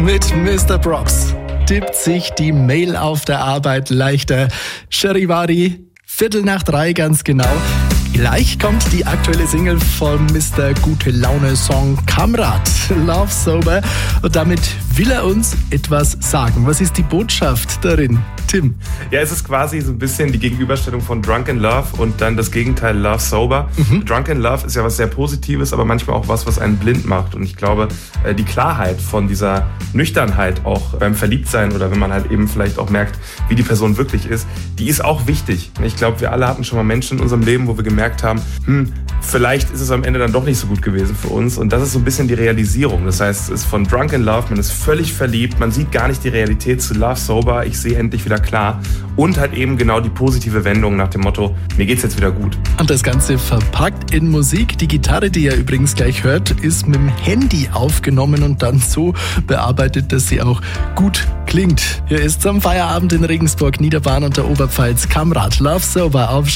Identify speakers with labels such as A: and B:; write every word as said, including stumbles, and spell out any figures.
A: mit Mister Props tippt sich die Mail auf der Arbeit leichter. Charivari, Viertel nach drei ganz genau. Gleich kommt die aktuelle Single von Mister Gute Laune Song Kamrat, Love Sober. Und damit will er uns etwas sagen. Was ist die Botschaft darin, Tim?
B: Ja, es ist quasi so ein bisschen die Gegenüberstellung von Drunk in Love und dann das Gegenteil Love Sober. Mhm. Drunk in Love ist ja was sehr Positives, aber manchmal auch was, was einen blind macht. Und ich glaube, die Klarheit von dieser Nüchternheit auch beim Verliebtsein oder wenn man halt eben vielleicht auch merkt, wie die Person wirklich ist, die ist auch wichtig. Ich glaube, wir alle hatten schon mal Menschen in unserem Leben, wo wir gemerkt haben, hm, vielleicht ist es am Ende dann doch nicht so gut gewesen für uns. Und das ist so ein bisschen die Realisierung. Das heißt, es ist von Drunk in Love, man ist völlig verliebt, man sieht gar nicht die Realität, zu Love Sober, ich sehe endlich wieder klar. Und halt eben genau die positive Wendung nach dem Motto, mir geht's jetzt wieder gut.
A: Und das Ganze verpackt in Musik. Die Gitarre, die ihr übrigens gleich hört, ist mit dem Handy aufgenommen und dann so bearbeitet, dass sie auch gut klingt. Hier ist am Feierabend in Regensburg, Niederbayern und der Oberpfalz Kamrat, Love Sober auf